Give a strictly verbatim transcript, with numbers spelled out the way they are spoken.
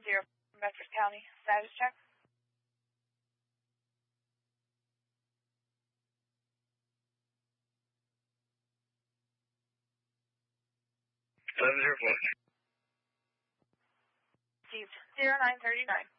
zero Medford County. Status check. Seven zero four. Received zero nine thirty nine.